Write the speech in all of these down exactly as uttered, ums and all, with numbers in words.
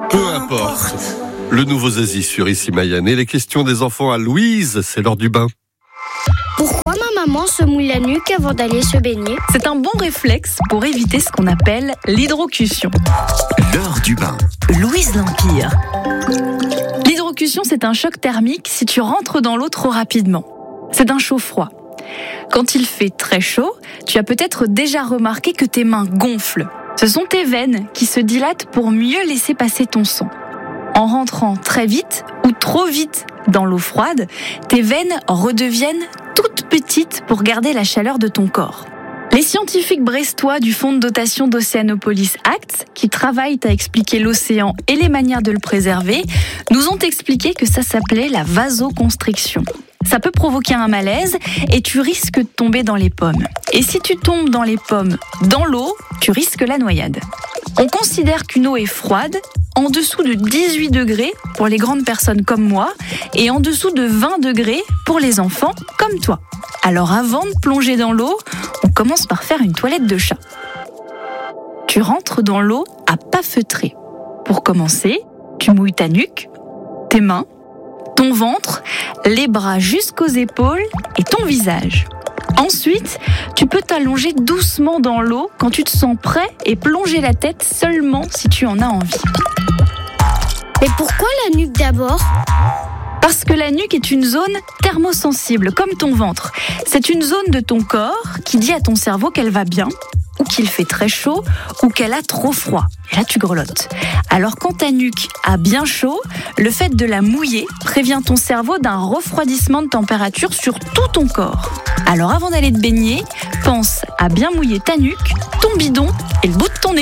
Peu importe. Le nouveau Zazie sur Ici Mayenne. Et les questions des enfants à Louise, c'est l'heure du bain. Pourquoi ma maman se mouille la nuque avant d'aller se baigner ? C'est un bon réflexe pour éviter ce qu'on appelle l'hydrocution. L'heure du bain. Louise L'Empire. L'hydrocution, c'est un choc thermique si tu rentres dans l'eau trop rapidement. C'est un chaud-froid. Quand il fait très chaud, tu as peut-être déjà remarqué que tes mains gonflent. Ce sont tes veines qui se dilatent pour mieux laisser passer ton sang. En rentrant très vite ou trop vite dans l'eau froide, tes veines redeviennent toutes petites pour garder la chaleur de ton corps. Les scientifiques brestois du Fonds de dotation d'Oceanopolis Act, qui travaillent à expliquer l'océan et les manières de le préserver, nous ont expliqué que ça s'appelait la vasoconstriction. Ça peut provoquer un malaise et tu risques de tomber dans les pommes. Et si tu tombes dans les pommes dans l'eau, tu risques la noyade. On considère qu'une eau est froide en dessous de dix-huit degrés pour les grandes personnes comme moi et en dessous de vingt degrés pour les enfants comme toi. Alors avant de plonger dans l'eau, on commence par faire une toilette de chat. Tu rentres dans l'eau à pas feutrer. Pour commencer, tu mouilles ta nuque, tes mains, ton ventre, les bras jusqu'aux épaules et ton visage. Ensuite, tu peux t'allonger doucement dans l'eau quand tu te sens prêt et plonger la tête seulement si tu en as envie. Mais pourquoi la nuque d'abord ? Parce que la nuque est une zone thermosensible, comme ton ventre. C'est une zone de ton corps qui dit à ton cerveau qu'elle va bien, ou qu'il fait très chaud, ou qu'elle a trop froid. Et là, tu grelottes. Alors, quand ta nuque a bien chaud, le fait de la mouiller prévient ton cerveau d'un refroidissement de température sur tout ton corps. Alors, avant d'aller te baigner, pense à bien mouiller ta nuque, ton bidon et le bout de ton nez.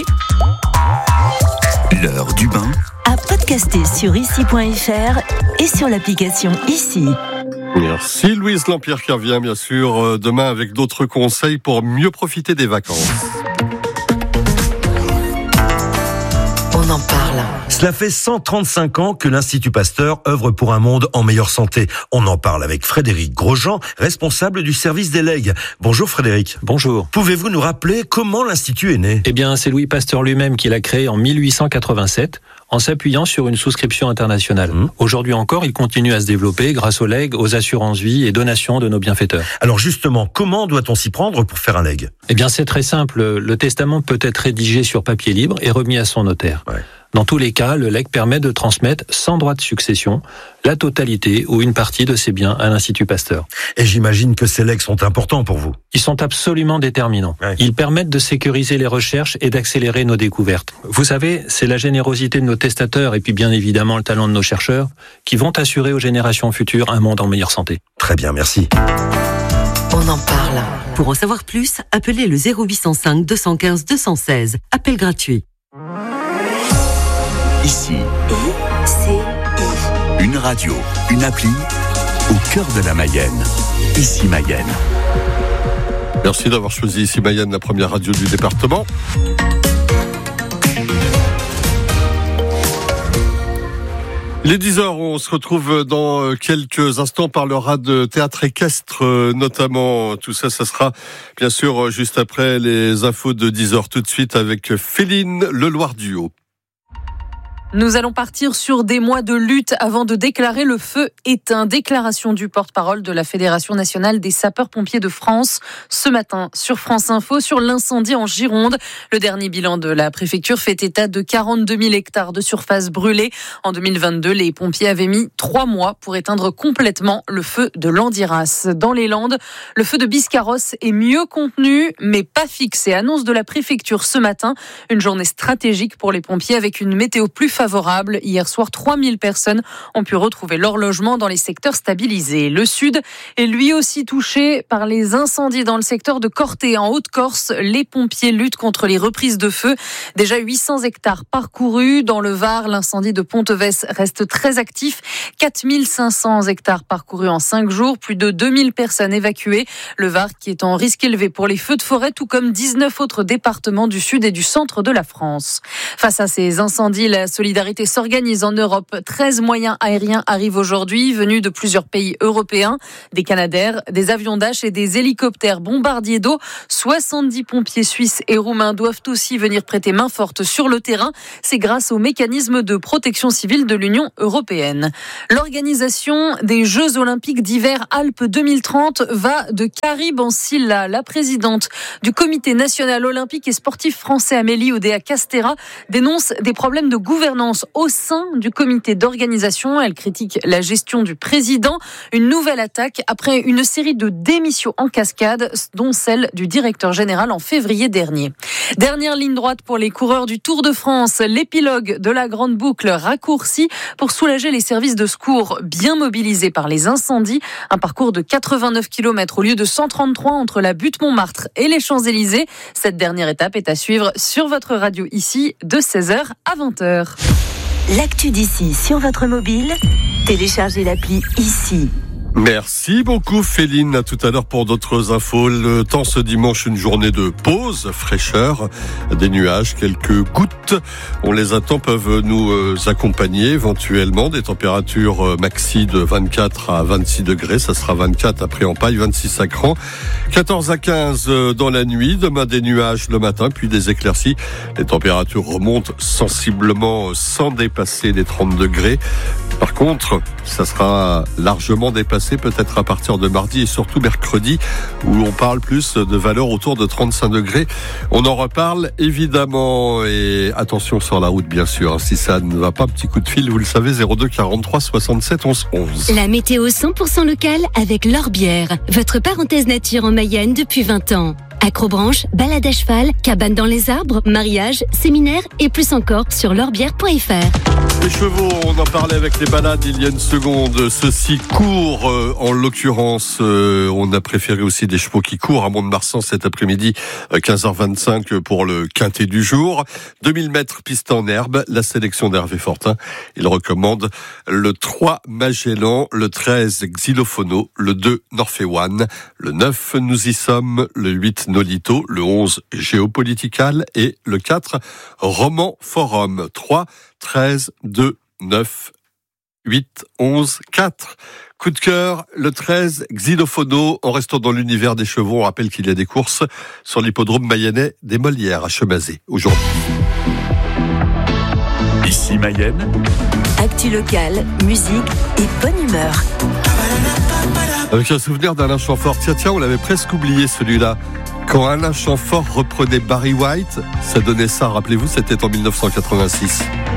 L'heure du bain. À podcaster sur ici point f r et sur l'application Ici. Merci Louise L'Empire qui revient bien sûr demain avec d'autres conseils pour mieux profiter des vacances. On en parle. Cela fait cent trente-cinq ans que l'Institut Pasteur œuvre pour un monde en meilleure santé. On en parle avec Frédéric Grosjean, responsable du service des legs. Bonjour Frédéric. Bonjour. Pouvez-vous nous rappeler comment l'Institut est né ? Eh bien, c'est Louis Pasteur lui-même qui l'a créé en mille huit cent quatre-vingt-sept. En s'appuyant sur une souscription internationale. Mmh. Aujourd'hui encore, il continue à se développer grâce aux legs, aux assurances-vie et donations de nos bienfaiteurs. Alors justement, comment doit-on s'y prendre pour faire un leg ? Eh bien, c'est très simple. Le testament peut être rédigé sur papier libre et remis à son notaire. Ouais. Dans tous les cas, le leg permet de transmettre sans droit de succession la totalité ou une partie de ses biens à l'Institut Pasteur. Et j'imagine que ces legs sont importants pour vous. Ils sont absolument déterminants. Ouais. Ils permettent de sécuriser les recherches et d'accélérer nos découvertes. Vous savez, c'est la générosité de nos testateurs et puis bien évidemment le talent de nos chercheurs qui vont assurer aux générations futures un monde en meilleure santé. Très bien, merci. On en parle. Pour en savoir plus, appelez le zéro huit cent cinq deux cent quinze deux cent seize. Appel gratuit. Ici. I, C, I. Une radio, une appli, au cœur de la Mayenne. Ici Mayenne. Merci d'avoir choisi Ici Mayenne, la première radio du département. Les dix heures, on se retrouve dans quelques instants, on parlera de théâtre équestre notamment. Tout ça, ça sera bien sûr juste après les infos de dix heures, tout de suite avec Féline Leloir-Duhaut. Nous allons partir sur des mois de lutte avant de déclarer le feu éteint. Déclaration du porte-parole de la Fédération nationale des sapeurs-pompiers de France ce matin sur France Info sur l'incendie en Gironde. Le dernier bilan de la préfecture fait état de quarante-deux mille hectares de surface brûlée. En deux mille vingt-deux, les pompiers avaient mis trois mois pour éteindre complètement le feu de Landiras. Dans les Landes, le feu de Biscarrosse est mieux contenu, mais pas fixé. Annonce de la préfecture ce matin. Une journée stratégique pour les pompiers avec une météo plus favorable. Hier soir, trois mille personnes ont pu retrouver leur logement dans les secteurs stabilisés. Le Sud est lui aussi touché par les incendies dans le secteur de Corté, en Haute-Corse. Les pompiers luttent contre les reprises de feu. Déjà huit cents hectares parcourus. Dans le Var, l'incendie de Ponteves reste très actif. quatre mille cinq cents hectares parcourus en cinq jours. Plus de deux mille personnes évacuées. Le Var qui est en risque élevé pour les feux de forêt, tout comme dix-neuf autres départements du Sud et du centre de la France. Face à ces incendies, la solidarité solidarité s'organise en Europe. treize moyens aériens arrivent aujourd'hui, venus de plusieurs pays européens. Des Canadair, des avions Dash et des hélicoptères bombardiers d'eau. soixante-dix pompiers suisses et roumains doivent aussi venir prêter main forte sur le terrain. C'est grâce au mécanisme de protection civile de l'Union européenne. L'organisation des Jeux olympiques d'hiver Alpes deux mille trente va de Carib en Silla. La présidente du comité national olympique et sportif français, Amélie Oudéa-Castéra, dénonce des problèmes de gouvernance au sein du comité d'organisation. Elle critique la gestion du président. Une nouvelle attaque après une série de démissions en cascade, dont celle du directeur général en février dernier. Dernière ligne droite pour les coureurs du Tour de France. L'épilogue de la grande boucle raccourci pour soulager les services de secours bien mobilisés par les incendies. Un parcours de quatre-vingt-neuf kilomètres au lieu de cent trente-trois entre la butte Montmartre et les Champs-Élysées. Cette dernière étape est à suivre sur votre radio ici de seize heures à vingt heures. L'actu d'ici sur votre mobile, téléchargez l'appli ici. Merci beaucoup Féline, à tout à l'heure pour d'autres infos. Le temps ce dimanche, une journée de pause, fraîcheur, des nuages, quelques gouttes. On les attend, peuvent nous accompagner éventuellement. Des températures maxi de vingt-quatre à vingt-six degrés, ça sera vingt-quatre après en Paille, vingt-six à Cran, quatorze à quinze dans la nuit. Demain des nuages le matin, puis des éclaircies. Les températures remontent sensiblement sans dépasser les trente degrés. Par contre, ça sera largement dépassé peut-être à partir de mardi et surtout mercredi, où on parle plus de valeurs autour de trente-cinq degrés. On en reparle évidemment, et attention sur la route bien sûr. Si ça ne va pas, petit coup de fil, vous le savez, zéro deux quarante-trois soixante-sept onze onze. La météo cent pour cent locale avec L'Orbière, votre parenthèse nature en Mayenne depuis vingt ans. Acrobranche, balade à cheval, cabane dans les arbres, mariage, séminaire et plus encore sur l'orbière point f r. Les chevaux, on en parlait avec les balades il y a une seconde. Ceux-ci courent, euh, en l'occurrence, euh, on a préféré aussi des chevaux qui courent à Mont-de-Marsan cet après-midi, euh, quinze heures vingt-cinq pour le quintet du jour. deux mille mètres piste en herbe, la sélection d'Hervé Fortin. Il recommande le trois Magellan, le treize Xylophono, le deux Norfewan, le neuf Nous y sommes, le huit Nolito, le onze Géopolitical et le quatre Roman Forum. trois, treize, deux, neuf, huit, onze, quatre. Coup de cœur, le treize Xylophono. En restant dans l'univers des chevaux, on rappelle qu'il y a des courses sur l'hippodrome mayennais des Molières à Chemazé aujourd'hui. Ici Mayenne. Actu locale, musique et bonne humeur. Avec un souvenir d'Alain Chamfort. Tiens, tiens, on l'avait presque oublié celui-là. Quand Alain Chamfort reprenait Barry White, ça donnait ça, rappelez-vous, c'était en mille neuf cent quatre-vingt-six.